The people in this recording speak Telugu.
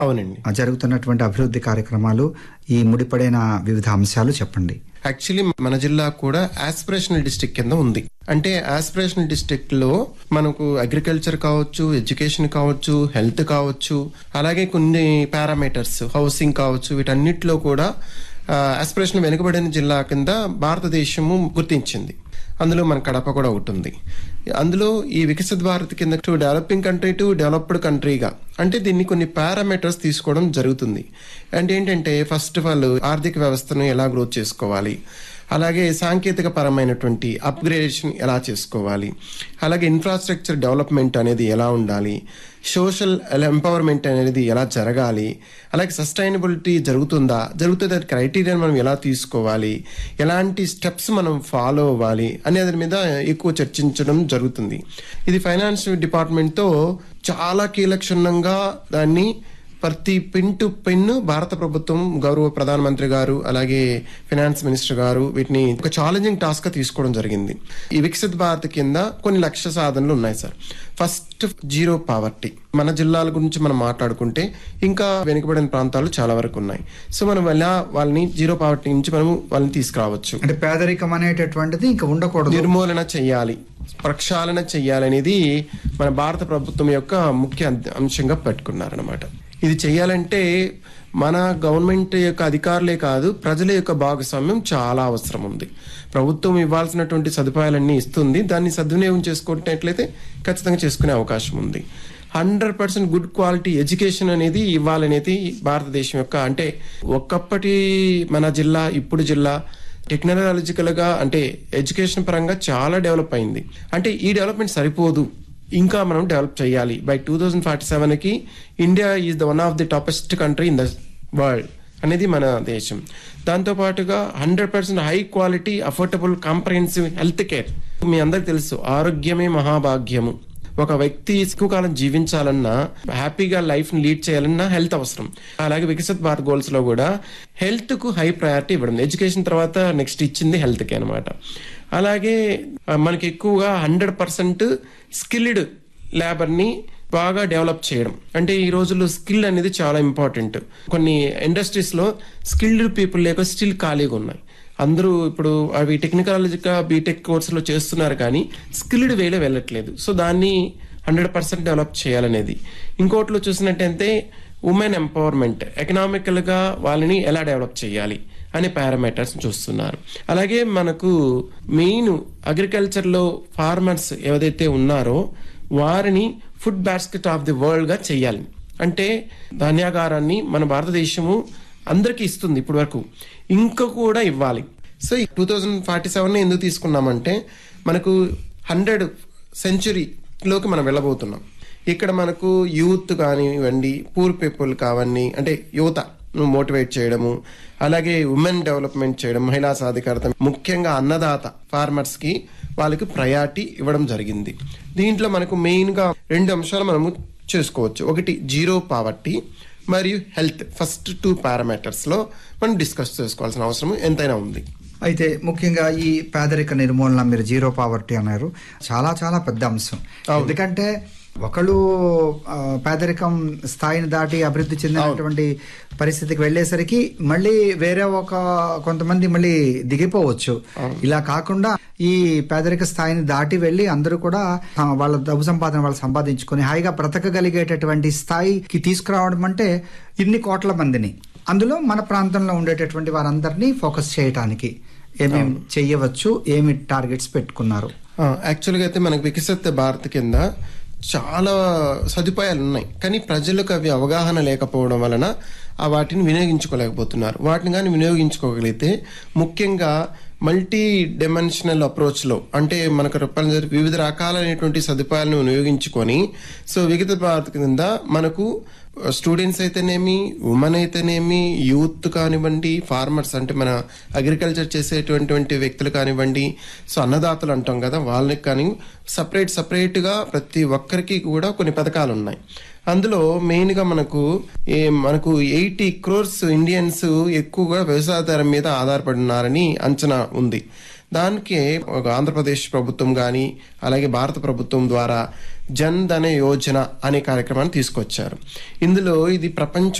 అవునండి. జరుగుతున్నటువంటి అభివృద్ధి కార్యక్రమాలు, ఈ ముడిపడిన వివిధ అంశాలు చెప్పండి. యాక్చువల్లీ మన జిల్లా కూడా ఆస్పిరేషనల్ డిస్ట్రిక్ట్ కింద ఉంది. అంటే ఆస్పిరేషనల్ డిస్ట్రిక్ట్ లో మనకు అగ్రికల్చర్ కావచ్చు, ఎడ్యుకేషన్ కావచ్చు, హెల్త్ కావచ్చు, అలాగే కొన్ని పారామీటర్స్, హౌసింగ్ కావచ్చు, వీటన్నిటిలో కూడా ఆస్పిరేషన్ వెనుకబడిన జిల్లా కింద భారతదేశము గుర్తించింది. అందులో మన కడప కూడా ఒకటి ఉంది. అందులో ఈ వికసిత భారత్ కింద to developing country to developed కంట్రీగా, అంటే దీన్ని కొన్ని పారామీటర్స్ తీసుకోవడం జరుగుతుంది. అంటే ఏంటంటే ఫస్ట్ ఆఫ్ ఆల్ ఆర్థిక వ్యవస్థను ఎలా గ్రోత్ చేసుకోవాలి, అలాగే సాంకేతిక పరమైనటువంటి అప్గ్రేడేషన్ ఎలా చేసుకోవాలి, అలాగే ఇన్ఫ్రాస్ట్రక్చర్ డెవలప్మెంట్ అనేది ఎలా ఉండాలి, సోషల్ ఎంపవర్మెంట్ అనేది ఎలా జరగాలి, అలాగే సస్టైనబిలిటీ జరుగుతుంది క్రైటీరియా మనం ఎలా తీసుకోవాలి, ఎలాంటి స్టెప్స్ మనం ఫాలో అవ్వాలి అనే దాని మీద ఎక్కువ చర్చించడం జరుగుతుంది. ఇది ఫైనాన్స్ డిపార్ట్మెంట్తో చాలా కీలక్షణంగా దాన్ని ప్రతి పిన్ టు పిన్ భారత ప్రభుత్వం, గౌరవ ప్రధానమంత్రి గారు, అలాగే ఫైనాన్స్ మినిస్టర్ గారు వీటిని ఒక ఛాలెంజింగ్ టాస్క్ గా తీసుకోవడం జరిగింది. ఈ వికసిత్ భారత్ కింద కొన్ని లక్ష్య సాధనలు ఉన్నాయి సార్. First, zero poverty. మన జిల్లాల గురించి మనం మాట్లాడుకుంటే ఇంకా వెనుకబడిన ప్రాంతాలు చాలా వరకు ఉన్నాయి. సో మనం ఎలా వాళ్ళని జీరో పావర్టీ నుంచి మనం వాళ్ళని తీసుకురావచ్చు. అంటే పేదరికం అనేటటువంటిది ఇంకా ఉండకూడదు, నిర్మూలన చెయ్యాలి, ప్రక్షాళన చెయ్యాలనేది మన భారత ప్రభుత్వం యొక్క ముఖ్య అంశంగా పెట్టుకున్నారనమాట. ఇది చెయ్యాలంటే మన గవర్నమెంట్ యొక్క అధికారులే కాదు, ప్రజల యొక్క భాగస్వామ్యం చాలా అవసరం ఉంది. ప్రభుత్వం ఇవ్వాల్సినటువంటి సదుపాయాలన్నీ ఇస్తుంది, దాన్ని సద్వినియోగం చేసుకున్నట్లయితే ఖచ్చితంగా చేసుకునే అవకాశం ఉంది. 100% గుడ్ క్వాలిటీ ఎడ్యుకేషన్ అనేది ఇవ్వాలనేది భారతదేశం యొక్క, అంటే ఒకప్పటి మన జిల్లా ఇప్పుడు జిల్లా టెక్నాలజికల్ గా, అంటే ఎడ్యుకేషన్ పరంగా చాలా డెవలప్ అయింది. అంటే ఈ డెవలప్మెంట్ సరిపోదు, ఇంకా మనం డెవలప్ చేయాలి. By 2047కి India is the one of the toppest country in the world అనేది మన దేశం. దాంతో పాటుగా 100% high quality affordable comprehensive health care. మీ అందరికి తెలుసు, ఆరోగ్యమే మహాభాగ్యము. ఒక వ్యక్తి ఎక్కువ కాలం జీవించాలన్నా, హ్యాపీగా లైఫ్ ని లీడ్ చేయాలన్నా హెల్త్ అవసరం. అలాగే వికసిత్ భారత్ గోల్స్ లో కూడా హెల్త్ కు హై ప్రయారిటీ ఇవ్వడం, ఎడ్యుకేషన్ తర్వాత నెక్స్ట్ ఇచ్చింది హెల్త్ కే అనమాట. అలాగే మనకి ఎక్కువగా 100% స్కిల్డ్ లేబర్ ని బాగా డెవలప్ చేయడం. అంటే ఈ రోజుల్లో స్కిల్ అనేది చాలా ఇంపార్టెంట్. కొన్ని ఇండస్ట్రీస్ లో స్కిల్డ్ పీపుల్ లేక స్టిల్ ఖాళీగా ఉన్నాయి. అందరూ ఇప్పుడు అవి టెక్నికాలజీగా బీటెక్ కోర్సులో చేస్తున్నారు, కానీ స్కిల్డ్ వేలో వెళ్ళట్లేదు. సో దాన్ని 100% డెవలప్ చేయాలనేది. ఇంకోటిలో చూసినట్టయితే ఉమెన్ ఎంపవర్మెంట్, ఎకనామికల్ గా వాళ్ళని ఎలా డెవలప్ చేయాలి అనే పారామీటర్స్ చూస్తున్నారు. అలాగే మనకు మెయిన్ అగ్రికల్చర్ లో ఫార్మర్స్ ఏదైతే ఉన్నారో వారిని food basket of the world గా చెయ్యాలి. అంటే ధాన్యాగారాన్ని మన భారతదేశము అందరికీ ఇస్తుంది ఇప్పటి వరకు, ఇంకా కూడా ఇవ్వాలి. సో ఈ 2047 ఎందుకు తీసుకున్నామంటే మనకు 100th సెంచురీలోకి మనం వెళ్ళబోతున్నాం. ఇక్కడ మనకు యూత్ కానివ్వండి, పూర్ పీపుల్ కావండి, అంటే యువత మోటివేట్ చేయడము, అలాగే ఉమెన్ డెవలప్మెంట్ చేయడం, మహిళా సాధికారత, ముఖ్యంగా అన్నదాత ఫార్మర్స్ కి వాళ్ళకి ప్రయారిటీ ఇవ్వడం జరిగింది. దీంట్లో మనకు మెయిన్ గా 2 అంశాలు మనము చేసుకోవచ్చు. ఒకటి జీరో పావర్టీ మరియు హెల్త్. ఫస్ట్ 2 పారామీటర్స్ లో మనం డిస్కస్ చేసుకోవాల్సిన అవసరం ఎంతైనా ఉంది. అయితే ముఖ్యంగా ఈ పేదరిక నిర్మూలన, మీరు జీరో పావర్టీ అన్నారు, చాలా చాలా పెద్ద అంశం. ఎందుకంటే ఒకళ్ళు పేదరికం స్థాయిని దాటి అభివృద్ధి చెందినటువంటి పరిస్థితికి వెళ్లేసరికి మళ్ళీ వేరే కొంతమంది మళ్ళీ దిగిపోవచ్చు. ఇలా కాకుండా ఈ పేదరిక స్థాయిని దాటి వెళ్లి అందరూ కూడా వాళ్ళ డబ్బు సంపాదన వాళ్ళు సంపాదించుకొని హాయిగా బ్రతకగలిగేటటువంటి స్థాయికి తీసుకురావడం అంటే ఇన్ని కోట్ల మందిని, అందులో మన ప్రాంతంలో ఉండేటటువంటి వారందరినీ ఫోకస్ చేయడానికి ఏమేమి చెయ్యవచ్చు, ఏమి టార్గెట్స్ పెట్టుకున్నారు? యాక్చువల్గా అయితే మనకు వికసిత భారత్ కింద చాలా సదుపాయాలు ఉన్నాయి, కానీ ప్రజలకు అవి అవగాహన లేకపోవడం వలన వాటిని వినియోగించుకోలేకపోతున్నారు. వాటిని కానీ వినియోగించుకోగలిగితే ముఖ్యంగా మల్టీ డైమెన్షనల్ అప్రోచ్ లో, అంటే మనకు వివిధ రకాలైనటువంటి సదుపాయాలను వినియోగించుకొని, సో వికసిత భారత్ కింద మనకు స్టూడెంట్స్ అయితేనేమి, ఉమెన్ అయితేనేమి, యూత్ కానివ్వండి, ఫార్మర్స్ అంటే మన అగ్రికల్చర్ చేసేటువంటి వ్యక్తులు కానివ్వండి, సో అన్నదాతలు అంటాం కదా, వాళ్ళకి కానీ సపరేట్ గా ప్రతి ఒక్కరికి కూడా కొన్ని పథకాలు ఉన్నాయి. అందులో మెయిన్ గా మనకు 80 crores ఇండియన్స్ ఎక్కువగా వ్యవసాయాధారం మీద ఆధారపడినారని అంచనా ఉంది. దానికి ఆంధ్రప్రదేశ్ ప్రభుత్వం కానీ అలాగే భారత ప్రభుత్వం ద్వారా జన్ ధన యోజన అనే కార్యక్రమాన్ని తీసుకొచ్చారు. ఇందులో ఇది ప్రపంచ